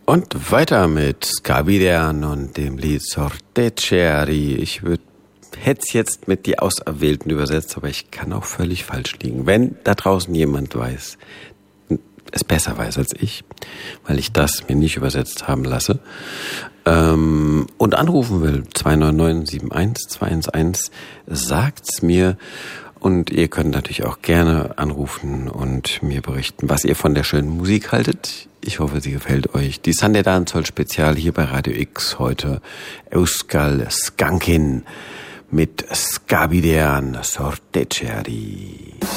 Und weiter mit Scabidean und dem Lied Sorteggieri. Ich hätte es jetzt mit die Auserwählten übersetzt, aber ich kann auch völlig falsch liegen. Wenn da draußen jemand weiß, es besser weiß als ich, weil ich das mir nicht übersetzt haben lasse, und anrufen will, 299-71211, sagt's mir. Und ihr könnt natürlich auch gerne anrufen und mir berichten, was ihr von der schönen Musik haltet. Ich hoffe, sie gefällt euch. Die Sunday Dancehall Spezial hier bei Radio X heute. Euskal Skankin mit Scabidean Sorteggieri.